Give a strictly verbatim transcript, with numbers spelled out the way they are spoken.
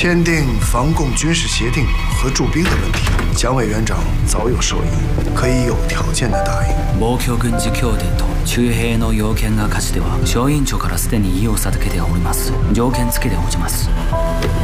签订防共军事协定和驻兵的问题，蒋委员长早有授意，可以有条件的答应。 防共軍事協定と駐兵の要件が下記では小委員長からすでに意を授けております。条件付きで応じます。